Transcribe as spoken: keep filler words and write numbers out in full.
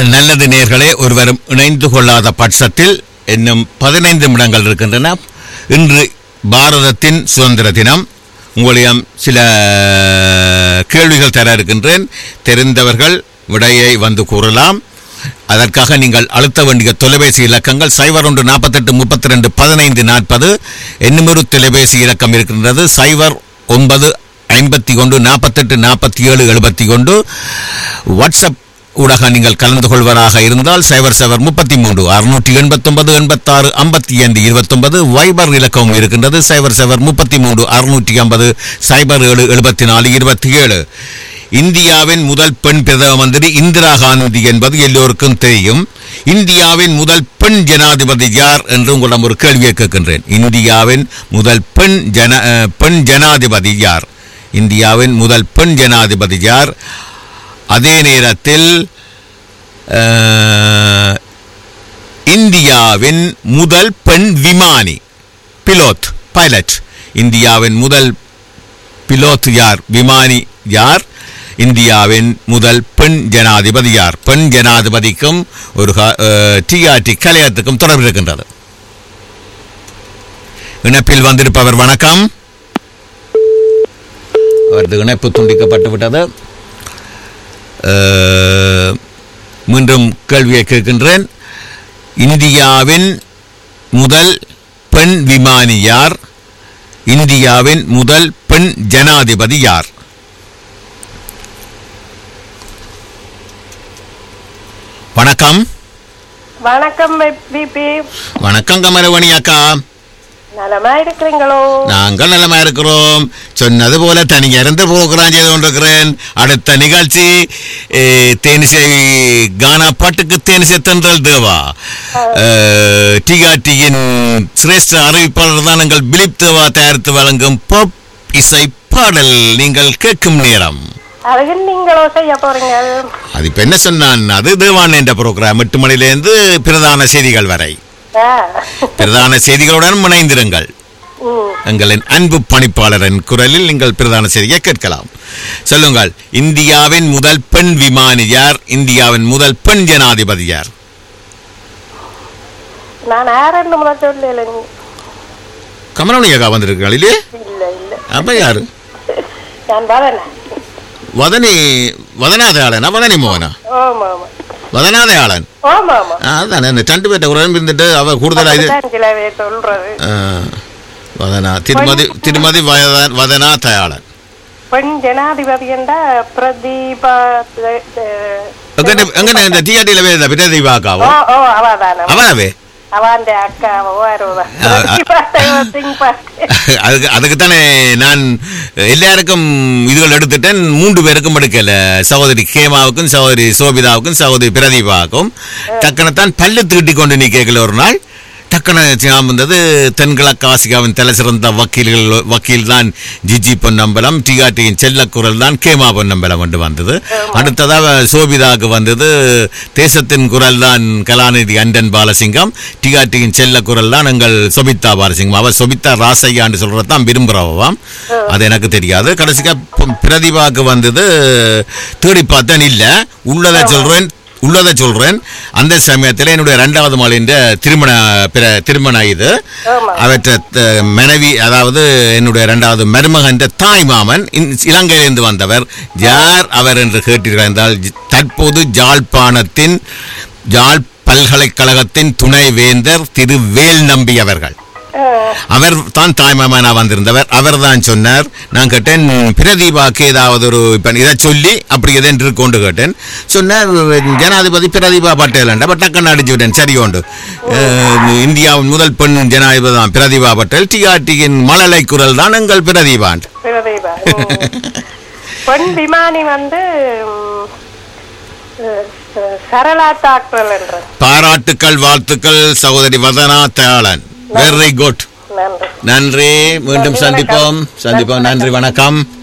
நல்லது நேயர்களே, ஒருவரும் இணைந்து கொள்ளாத பட்சத்தில் இன்னும் பதினைந்து நிமிடங்கள் இருக்கின்றன. இன்று பாரதத்தின் சுதந்திர தினம். உங்களிடம் சில கேள்விகள் தர இருக்கின்றேன். தெரிந்தவர்கள் விடையை வந்து கூறலாம். அதற்காக நீங்கள் அழுத்த வேண்டிய தொலைபேசி இலக்கங்கள் சைபர் ஒன்று நாற்பத்தெட்டு முப்பத்தி ரெண்டு பதினைந்து நாற்பது. இன்னுமொரு தொலைபேசி இலக்கம் இருக்கின்றது சைபர் ஒன்பது ஐம்பத்தி ஒன்று நாற்பத்தெட்டு நாற்பத்தி ஏழு எழுபத்தி ஒன்று. வாட்ஸ்அப் ஊடாக நீங்கள் கலந்து கொள்வராக இருந்தால் சைபர் சைபர் முப்பத்தி மூன்று அறுநூற்றி எண்பத்தி ஒன்பது எண்பத்தாறு ஐம்பத்தி ஐந்து இருபத்தி ஒன்பது. வைபர் இலக்கமும் இருக்கின்றது சைபர் சைபர் முப்பத்தி மூன்று அறுநூற்றி ஐம்பது சைபர் ஏழு எழுபத்தி நாலு இருபத்தி ஏழு. இந்தியாவின் முதல் பெண் பிரதம மந்திரி இந்திரா காந்தி என்பது எல்லோருக்கும் தெரியும். இந்தியாவின் முதல் பெண் ஜனாதிபதி யார் என்று உங்களிடம் ஒரு கேள்வியை கேட்கின்றேன். இந்தியாவின் முதல் பெண் ஜன பெண் ஜனாதிபதி யார்? இந்தியாவின் முதல் பெண் ஜனாதிபதி யார்? அதே நேரத்தில் இந்தியாவின் முதல் பெண் விமானி பிலோட் பைலட் இந்தியாவின் முதல் பிலோட் யார்? விமானி யார்? இந்தியாவின் முதல் பெண் ஜனாதிபதி யார்? பெண் ஜனாதிபதிக்கும் ஒரு டிஆர்டி கலையத்துக்கும் தொடர்பு இருக்கின்றது. இணைப்பில் வந்திருப்பவர் வணக்கம். அவரது இணைப்பு துண்டிக்கப்பட்டு விட்டது. மீண்டும் கேள்வியை கேட்கின்றேன். இந்தியாவின் முதல் பெண் விமானி யார்? இந்தியாவின் முதல் பெண் ஜனாதிபதி யார்? வணக்கம். வணக்கம் பிபி. வணக்கம் கமலவணி அக்கா. நலமா இருக்கிறீங்களோ? நாங்கள் நலமா இருக்கிறோம். சொன்னது போல தனியா இருந்து போகிறான் செய்து கொண்டிருக்கிறேன். அடுத்த நிகழ்ச்சி தேனிசை கானா பாட்டுக்கு தேனிசை தென்றல் தேவா டிஆர்டியின் சிரேஷ்ட அறிவிப்பாளர் தான் எங்கள் பிலிப் தேவா தயாரித்து வழங்கும் பாப் இசை பாடல் நீங்கள் கேட்கும் நேரம். அதுக்கு நீங்களோ செய்ய போறீங்க? அது இப்ப என்ன சொன்னான்? அது தேவான் என்ற புரோகிராம் எட்டு மணிலிருந்து பிரதான செய்திகள் வரை பிரதான செய்திகளுடன் இணைந்திருங்கள். எங்களின் அன்பு பணிப்பாளரின் குரலில் நீங்கள் பிரதான செய்தியை கேட்கலாம். சொல்லுங்கள், இந்தியாவின் முதல் பெண் விமானி யார்? இந்தியாவின் முதல் பெண் ஜனாதிபதி யார்? கமலனியக்கா வந்திருக்கீங்களா? இல்லையே. அப்ப யாரு? வதனி வதனாதயாளனா வதனி மோகனா? வதனாதயாளன். அதான் ரெண்டு பேர்ட்ட உடம்பு இருந்துட்டு அவ கூடுதலா இது வதனா திருமதி திருமதி வதனா தயாளன். பெண் ஜனாதிபதி என்ற பிரதீபா எங்க இந்த தியேட்டர்ல வேற பிரதீபாக்காவோ? அவனாவே அதுக்கு அதுக்குத்தானே நான் எல்லாருக்கும் இதுகள் எடுத்துட்டேன். மூன்று பேருக்கும் எடுக்கல. சகோதரி கேமாவுக்கும் சகோதரி சோபிதாவுக்கும் சகோதரி பிரதீபாவுக்கும் டக்குனத்தான் பல்லு தீட்டி கொண்டு நீ கேட்கல. ஒரு நாள் டக்குனு வந்தது தென்கிழக்கு ஆசியாவின் தலை சிறந்த வக்கீல்கள் வக்கீல் தான் ஜிஜி பொன்னம்பலம். டிஆர்டியின் செல்லக்குரல் தான் கேமா பொன்னம்பலம் என்று வந்தது. அடுத்ததாக சோபிதாவுக்கு வந்தது தேசத்தின் குரல் தான் கலாநிதி அண்டன் பாலசிங்கம். டிஆர்டியின் செல்லக்குரல் தான் எங்கள் சொபிதா பாலசிங்கம். அவர் சொபிதா ராசையான்னு சொல்றது தான் விரும்புகிறவாம். அது எனக்கு தெரியாது. கடைசிக்கா பிரதிபாவுக்கு வந்தது தேடி பார்த்தேன் இல்லை. உள்ளதை சொல்றேன் உள்ளதை சொல்றேன். அந்த சமயத்தில் என்னுடைய இரண்டாவது மாலின் திருமண திருமண இது அவற்றை மனைவி, அதாவது என்னுடைய இரண்டாவது மருமகன் தாய் மாமன் இலங்கையிலிருந்து வந்தவர். யார் அவர் என்று கேட்டீர்கள் என்றால் தற்போது ஜாழ்ப்பாணத்தின் ஜாழ் பல்கலைக்கழகத்தின் துணை வேந்தர் திரு வேல் நம்பி அவர்கள். அவர் தான் தாய்மாமனா வந்திருந்தவர். அவர் தான் சொன்னார். நான் கேட்டேன், பிரதீபாக்கு ஏதாவது ஒரு இப்ப இதை சொல்லி அப்படி எதென்று கொண்டு கேட்டேன். சொன்னார் ஜனாதிபதி பிரதீபா பட்டேல். டக்குன்னு அடிச்சு விட்டேன். சரி உண்டு. இந்தியாவின் முதல் பெண் ஜனாதிபதி தான் பிரதீபா பட்டேல். டிஆர்டியின் மழலை குரல் தான் எங்கள் பிரதீபான். பெண் விமானி வந்து சரளா டாக்டர் என்ற. பாராட்டுக்கள், வாழ்த்துக்கள் சகோதரி வதனா தயாளன். Very good. நன்றி. மீண்டும் சந்திப்போம் சந்திப்போம் நன்றி. வணக்கம்.